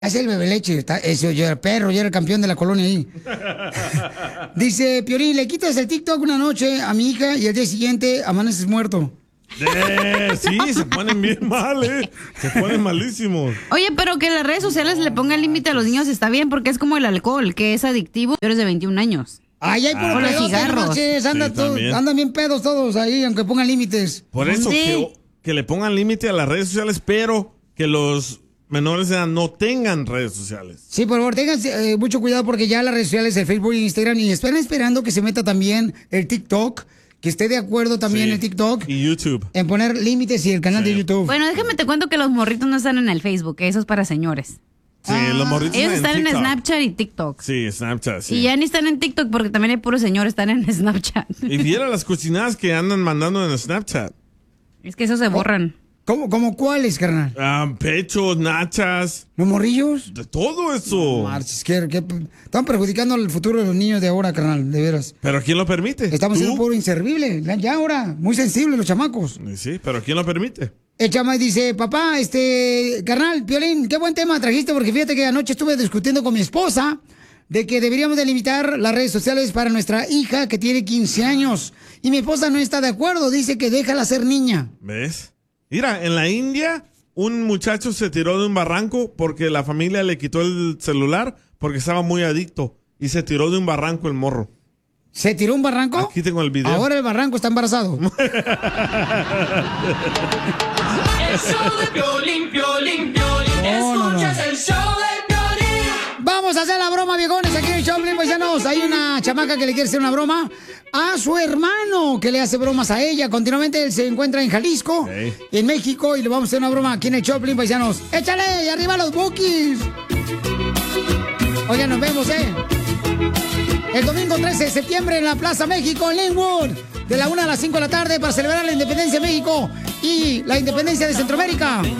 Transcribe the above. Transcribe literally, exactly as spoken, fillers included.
Es el bebé leche, está, ese, yo era perro, yo era el campeón de la colonia ahí. Dice, Piolín, le quitas el TikTok una noche a mi hija y al día siguiente amaneces muerto. Eh, sí, se ponen bien mal, ¿eh? Se ponen malísimos. Oye, pero que las redes sociales le pongan límite a los niños está bien, porque es como el alcohol, que es adictivo. Tú eres de veintiún años. Ay, hay por O los pedos, cigarros. manches, anda Sí, todo- también. andan bien pedos todos ahí, aunque pongan límites. Por eso, Sí. que, que le pongan límite a las redes sociales, pero que los menores de edad no tengan redes sociales. Sí, por favor, tengan eh, mucho cuidado porque ya las redes sociales, el Facebook y Instagram, y están esperando que se meta también el TikTok, que esté de acuerdo también Sí. el TikTok Y YouTube. en poner límites y el canal de YouTube. Bueno, déjame te cuento que los morritos no están en el Facebook, que eso es para señores. Sí, los morritos Ellos están en TikTok. Snapchat y TikTok. Sí, Snapchat, sí. Y ya ni están en TikTok porque también hay puros señores están en Snapchat. Y viera las cocinadas que andan mandando en Snapchat. Es que eso se borran. ¿Cómo, cómo cuáles, carnal? Ah, pechos, nachas, ¿Los morrillos? de todo eso. Marches, que, que- están perjudicando el futuro de los niños de ahora, carnal, de veras. ¿Pero quién lo permite? Estamos ¿Tú? siendo puro inservible, ya ahora, muy sensibles los chamacos. Sí, pero ¿quién lo permite? El chama dice, papá, este, carnal, Piolín, qué buen tema trajiste, porque fíjate que anoche estuve discutiendo con mi esposa de que deberíamos de limitar las redes sociales para nuestra hija que tiene quince años. Y mi esposa no está de acuerdo, dice que déjala ser niña. ¿Ves? Mira, en la India, un muchacho se tiró de un barranco porque la familia le quitó el celular porque estaba muy adicto. Y se tiró de un barranco el morro. ¿Se tiró un barranco? Aquí tengo el video. Ahora el barranco está embarazado. El show de Piolín, Piolín, Piolín. No, no, no. Escuchas el show de Piolín. Vamos a hacer la broma, viejones, aquí en el Choplin, paisanos. Hay una chamaca que le quiere hacer una broma a su hermano, que le hace bromas a ella. Continuamente él se encuentra en Jalisco, Hey. en México, y le vamos a hacer una broma aquí en el Choplin, paisanos. ¡Échale! ¡Y arriba los Bookies! Oigan, nos vemos, ¿eh? El domingo trece de septiembre en la Plaza México, en Linwood, de la una a las cinco de la tarde, para celebrar la independencia de México y la independencia de Centroamérica.